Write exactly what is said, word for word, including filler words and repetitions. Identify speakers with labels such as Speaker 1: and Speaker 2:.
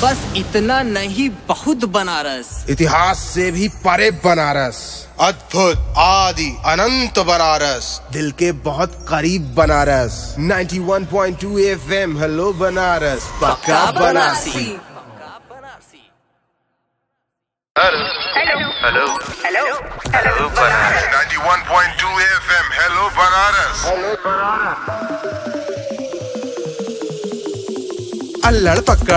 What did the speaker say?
Speaker 1: बस इतना नहीं, बहुत बनारस।
Speaker 2: इतिहास से भी परे बनारस,
Speaker 3: अद्भुत आदि अनंत बनारस,
Speaker 2: दिल के बहुत करीब बनारस। इक्यानवे पॉइंट दो एफएम, हेलो बनारस, पक्का Banarasi.
Speaker 4: Hello hello hello hello Banaras.
Speaker 3: इक्यानवे पॉइंट दो एफएम, हेलो बनारस।
Speaker 2: अल्लड़ पक्कड़